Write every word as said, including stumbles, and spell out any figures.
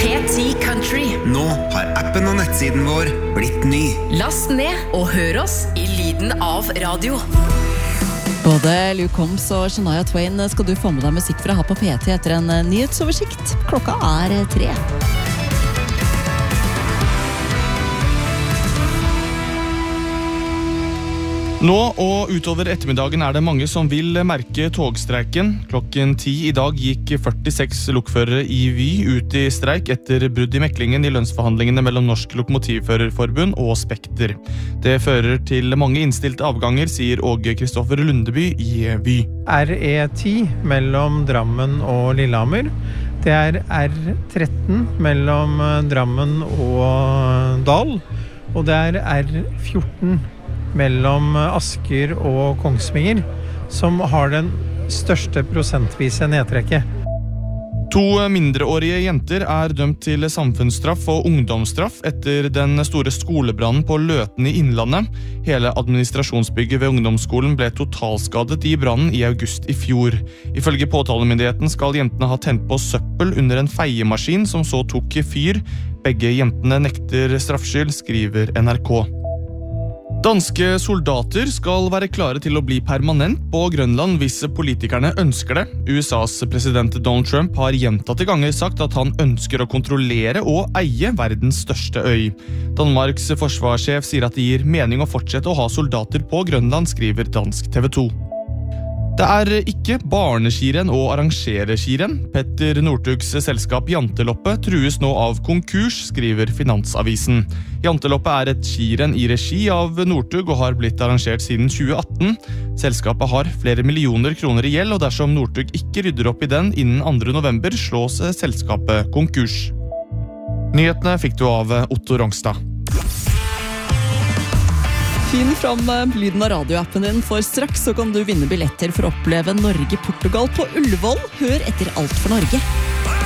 P ti Country. Nå har appen og nettsiden vår blitt ny. Last ned og hør oss i lyden av radio. Både Luke Combs og Shania Twain skal du få med deg musikk fra her på P ti etter en nyhetsoversikt. Klokka er tre. Nå og utover ettermiddagen er det mange som vil merke togstreiken. Klokken ti i dag gikk førtiseks lokførere i Vy ut i streik etter brudd i meklingen i lønnsforhandlingene mellom Norsk Lokomotivførerforbund og Spekter. Det fører til mange innstilte avganger, sier Åge Kristoffer Lundeby i Vy. R E ti mellom Drammen og Lillehammer. Det er R tretten mellom Drammen og Dal. Og det er R fjorten mellom Asker og Kongsvinger, som har den største prosentvise nedtrekket. To mindreårige jenter er dømt til samfunnsstraff og ungdomsstraff etter den store skolebrannen på Løten i Innlandet. Hele administrasjonsbygget ved ungdomsskolen ble totalskadet i brannen i august i fjor. Ifølge påtalemyndigheten skal jentene ha tent på søppel under en feiemaskin som så tok fyr. Begge jentene nekter straffskyld, skriver N R K. Danske soldater skal være klare til å bli permanent på Grønland hvis politikerne ønsker det. U S A's president Donald Trump har gjentatte ganger sagt at han ønsker å kontrollere og eie verdens største øy. Danmarks forsvarssjef sier at det gir mening å fortsette å ha soldater på Grønland, skriver dansk T V to. Det er ikke barneskirenn å arrangere skirenn. Petter Northugs selskap Janteloppet trues nå av konkurs, skriver Finansavisen. Janteloppet er et skirenn i regi av Northug og har blitt arrangert siden tjue atten. Selskapet har flere millioner kroner i gjeld, og dersom Northug ikke rydder opp i den innen andre november, slås selskapet konkurs. Nyhetene fikk du av Otto Rongstad. Finn fram lyden av radioappen din, for straks så kan du vinne billetter for å oppleve Norge-Portugal på Ullevål. Hør etter Alt for Norge.